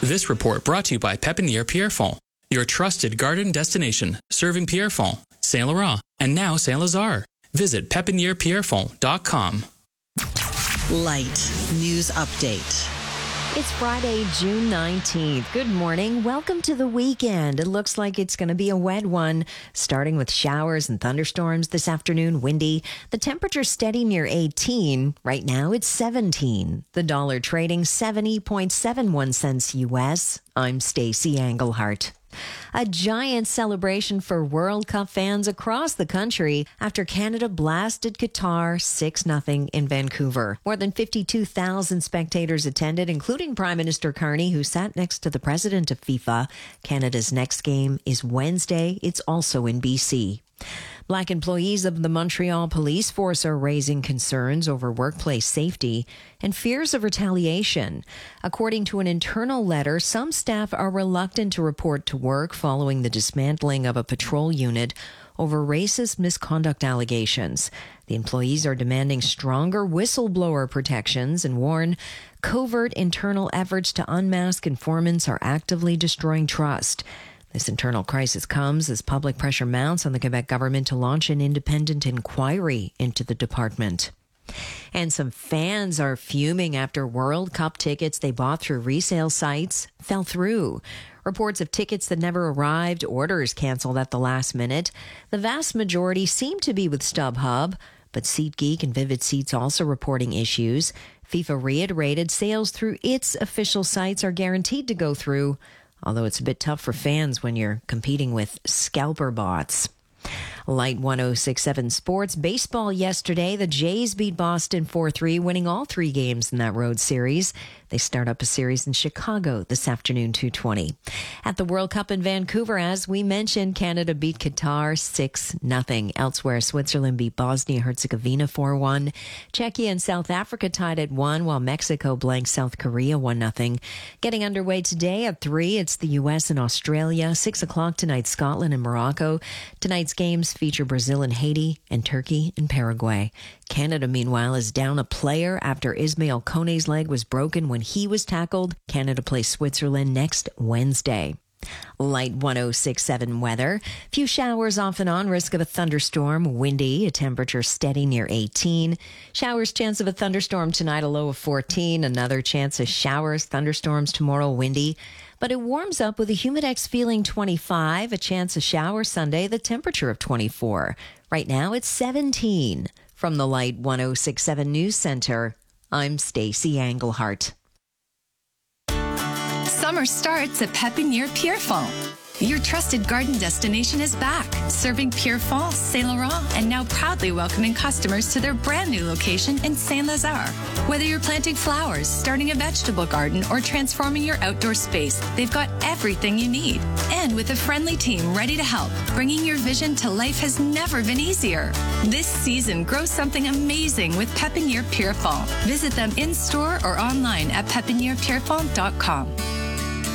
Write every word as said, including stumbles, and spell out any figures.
This report brought to you by Pépinière Pierrefonds, your trusted garden destination, serving Pierrefonds, Saint Laurent, and now Saint Lazare. Visit pepiniere pierrefonds dot com. Light News Update. It's Friday, June nineteenth. Good morning. Welcome to the weekend. It looks like it's going to be a wet one, starting with showers and thunderstorms this afternoon, windy. The temperature steady near eighteen. Right now, it's seventeen. The dollar trading seventy point seven one cents U S. I'm Stacey Englehart. A giant celebration for World Cup fans across the country after Canada blasted Qatar six nothing in Vancouver. More than fifty-two thousand spectators attended, including Prime Minister Carney, who sat next to the president of FIFA. Canada's next game is Wednesday. It's also in B C. Black employees of the Montreal Police Force are raising concerns over workplace safety and fears of retaliation. According to an internal letter, some staff are reluctant to report to work following the dismantling of a patrol unit over racist misconduct allegations. The employees are demanding stronger whistleblower protections and warn covert internal efforts to unmask informants are actively destroying trust. This internal crisis comes as public pressure mounts on the Quebec government to launch an independent inquiry into the department. And some fans are fuming after World Cup tickets they bought through resale sites fell through. Reports of tickets that never arrived, orders canceled at the last minute. The vast majority seem to be with StubHub, but SeatGeek and Vivid Seats also reporting issues. FIFA reiterated sales through its official sites are guaranteed to go through, although it's a bit tough for fans when you're competing with scalper bots. Light one oh six point seven Sports. Baseball yesterday. The Jays beat Boston four three, winning all three games in that road series. They start up a series in Chicago this afternoon, two twenty. At the World Cup in Vancouver, as we mentioned, Canada beat Qatar six nothing. Elsewhere, Switzerland beat Bosnia-Herzegovina four one. Czechia and South Africa tied at one, while Mexico blanked South Korea one nothing. Getting underway today at three, it's the U S and Australia. six o'clock tonight, Scotland and Morocco. Tonight's games feature Brazil and Haiti and Turkey and Paraguay. Canada, meanwhile, is down a player after Ismail Kone's leg was broken when he was tackled. Canada plays Switzerland next Wednesday. Light one oh six point seven weather. Few showers off and on, risk of a thunderstorm. Windy, a temperature steady near eighteen. Showers, chance of a thunderstorm tonight, a low of fourteen. Another chance of showers, thunderstorms tomorrow, windy. But it warms up with a humidex feeling twenty-five. A chance of shower Sunday, the temperature of twenty-four. Right now it's seventeen. From the Light one oh six point seven News Center, I'm Stacey Englehart. Summer starts at Pépinière Pierrefonds. Your trusted garden destination is back, serving Pierrefonds, Saint Laurent, and now proudly welcoming customers to their brand new location in Saint Lazare. Whether you're planting flowers, starting a vegetable garden, or transforming your outdoor space, they've got everything you need. And with a friendly team ready to help, bringing your vision to life has never been easier. This season, grow something amazing with Pépinière Pierrefonds. Visit them in store or online at pepiniere pierrefonds dot com.